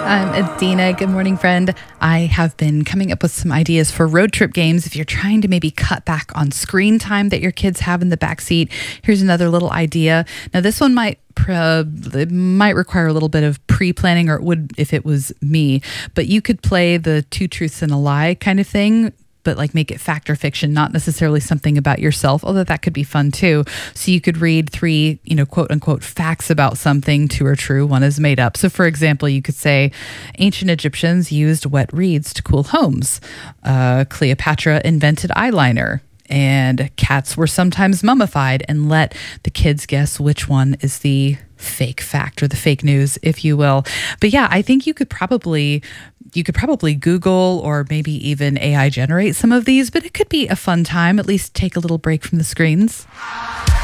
I'm Adina. Good morning, friend. I have been coming up with some ideas for road trip games. If you're trying to maybe cut back on screen time that your kids have in the backseat, here's another little idea. Now, this one it might require a little bit of pre-planning, or it would if it was me. But you could play the two truths and a lie kind of thing, but like make it fact or fiction, not necessarily something about yourself, although that could be fun too. So you could read three, quote unquote facts about something, two are true, one is made up. So for example, you could say ancient Egyptians used wet reeds to cool homes. Cleopatra invented eyeliner. And cats were sometimes mummified, and let the kids guess which one is the fake fact or the fake news, if you will. But yeah, I think you could probably Google or maybe even AI generate some of these, but it could be a fun time, at least take a little break from the screens.